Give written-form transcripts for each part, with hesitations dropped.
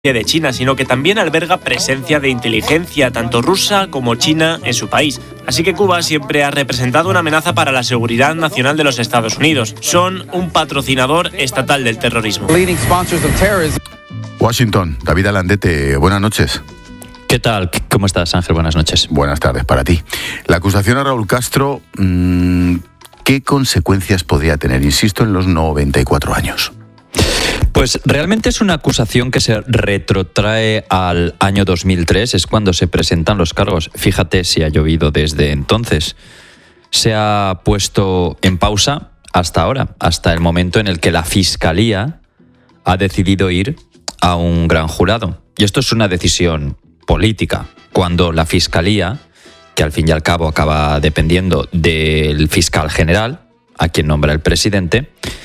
de China, sino que también alberga presencia de inteligencia, tanto rusa como china, en su país. Así que Cuba siempre ha representado una amenaza para la seguridad nacional de los Estados Unidos. Son un patrocinador estatal del terrorismo. Washington, David Alandete, buenas noches. ¿Qué tal? ¿Cómo estás, Ángel? Buenas noches. Buenas tardes para ti. La acusación a Raúl Castro, ¿qué consecuencias podría tener? Insisto, en los 94 años. Pues realmente es una acusación que se retrotrae al año 2003, es cuando se presentan los cargos. Fíjate si ha llovido desde entonces. Se ha puesto en pausa hasta ahora, hasta el momento en el que la Fiscalía ha decidido ir a un gran jurado. Y esto es una decisión política, cuando la Fiscalía, que al fin y al cabo acaba dependiendo del fiscal general, a quien nombra el presidente,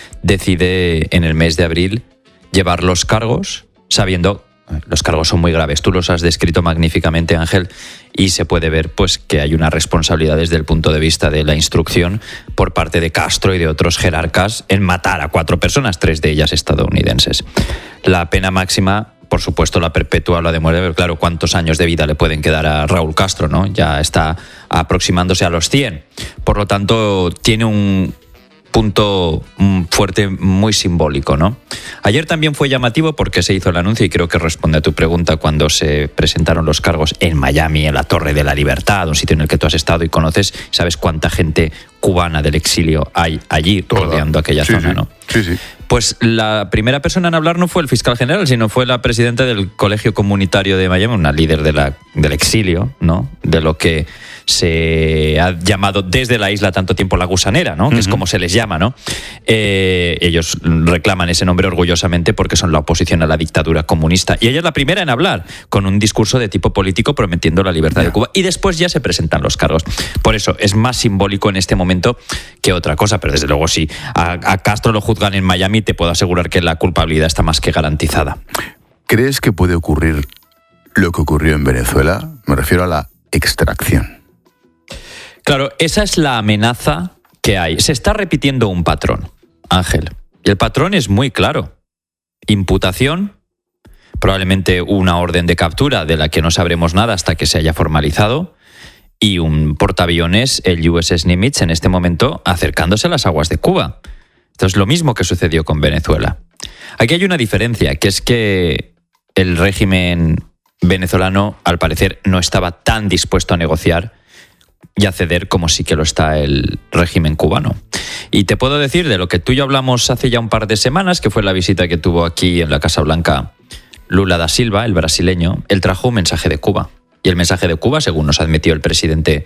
decide en el mes de abril llevar los cargos, sabiendo los cargos son muy graves. Tú los has descrito magníficamente, Ángel, y se puede ver pues que hay una responsabilidad desde el punto de vista de la instrucción por parte de Castro y de otros jerarcas en matar a 4 personas, 3 de ellas estadounidenses. La pena máxima, por supuesto, la perpetua o la de muerte, pero claro, ¿cuántos años de vida le pueden quedar a Raúl Castro, no? Ya está aproximándose a los 100. Por lo tanto, tiene un punto fuerte, muy simbólico, ¿no? Ayer también fue llamativo porque se hizo el anuncio, y creo que responde a tu pregunta, cuando se presentaron los cargos en Miami, en la Torre de la Libertad, un sitio en el que tú has estado y conoces. ¿Sabes cuánta gente cubana del exilio hay allí rodeando aquella zona, no? Sí, sí. Pues la primera persona en hablar no fue el fiscal general, sino fue la presidenta del Colegio Comunitario de Miami, una líder del exilio, ¿no? De lo que se ha llamado desde la isla tanto tiempo la gusanera, ¿no? Que es como se les llama, ¿no? Ellos reclaman ese nombre orgullosamente porque son la oposición a la dictadura comunista. Y ella es la primera en hablar, con un discurso de tipo político prometiendo la libertad de Cuba. Y después ya se presentan los cargos. Por eso es más simbólico en este momento que otra cosa. Pero desde luego, si a Castro lo juzgan en Miami, te puedo asegurar que la culpabilidad está más que garantizada. ¿Crees que puede ocurrir lo que ocurrió en Venezuela? Me refiero a la extracción. Claro, esa es la amenaza que hay. Se está repitiendo un patrón, Ángel. Y el patrón es muy claro. Imputación, probablemente una orden de captura de la que no sabremos nada hasta que se haya formalizado, y un portaaviones, el USS Nimitz, en este momento acercándose a las aguas de Cuba. Esto es lo mismo que sucedió con Venezuela. Aquí hay una diferencia, que es que el régimen venezolano, al parecer, no estaba tan dispuesto a negociar y a ceder como sí que lo está el régimen cubano. Y te puedo decir, de lo que tú y yo hablamos hace ya un par de semanas, que fue la visita que tuvo aquí en la Casa Blanca Lula da Silva, el brasileño, él trajo un mensaje de Cuba. Y el mensaje de Cuba, según nos admitió el presidente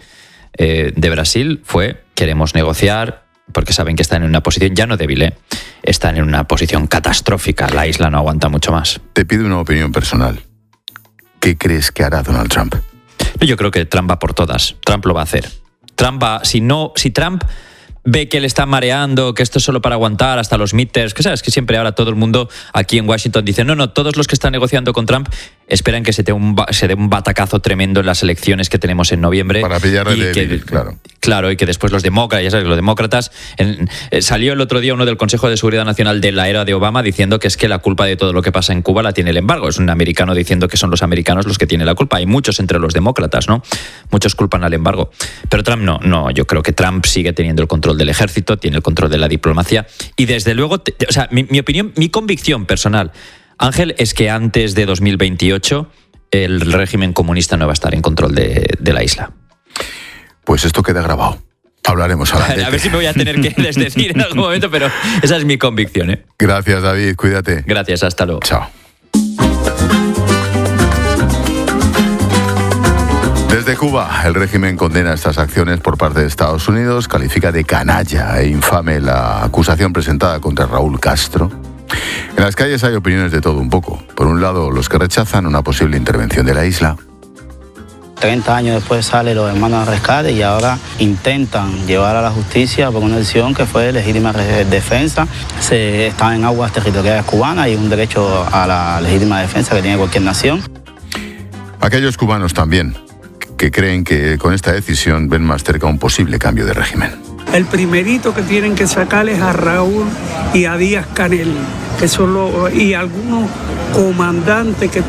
de Brasil, fue: queremos negociar, porque saben que están en una posición ya no débil, están en una posición catastrófica. La isla no aguanta mucho más. Te pido una opinión personal. ¿Qué crees que hará Donald Trump? Yo creo que Trump va por todas. Trump lo va a hacer. Si Trump ve que le está mareando, que esto es solo para aguantar hasta los midterms, que sabes que siempre ahora todo el mundo aquí en Washington dice no, todos los que están negociando con Trump esperan que se dé un batacazo tremendo en las elecciones que tenemos en noviembre. Para pillarle débil, claro. Claro, y que después los demócratas, ya sabes, los demócratas... salió el otro día uno del Consejo de Seguridad Nacional de la era de Obama diciendo que es que la culpa de todo lo que pasa en Cuba la tiene el embargo. Es un americano diciendo que son los americanos los que tienen la culpa. Hay muchos entre los demócratas, ¿no? Muchos culpan al embargo. Pero Trump no, yo creo que Trump sigue teniendo el control del ejército, tiene el control de la diplomacia, y desde luego, mi opinión, mi convicción personal, Ángel, es que antes de 2028 el régimen comunista no va a estar en control de la isla. Pues esto queda grabado. Hablaremos ahora. A ver si me voy a tener que desdecir en algún momento, pero esa es mi convicción, ¿eh? Gracias, David. Cuídate. Gracias, hasta luego. Chao. Desde Cuba, el régimen condena estas acciones por parte de Estados Unidos, califica de canalla e infame la acusación presentada contra Raúl Castro. En las calles hay opiniones de todo un poco. Por un lado, los que rechazan una posible intervención de la isla. 30 años después sale los hermanos al rescate y ahora intentan llevar a la justicia por una decisión que fue legítima defensa. Se está en aguas territoriales cubanas y un derecho a la legítima defensa que tiene cualquier nación. Aquellos cubanos también, que creen que con esta decisión ven más cerca un posible cambio de régimen. El primerito que tienen que sacar es a Raúl y a Díaz Canel, y algunos comandantes que